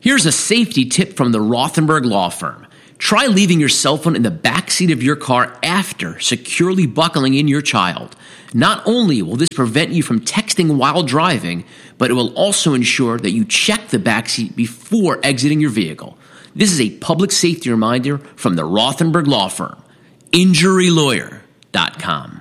Here's a safety tip from the Rothenberg Law Firm. Try leaving your cell phone in the backseat of your car after securely buckling in your child. Not only will this prevent you from texting while driving, but it will also ensure that you check the backseat before exiting your vehicle. This is a public safety reminder from the Rothenberg Law Firm. InjuryLawyer.com.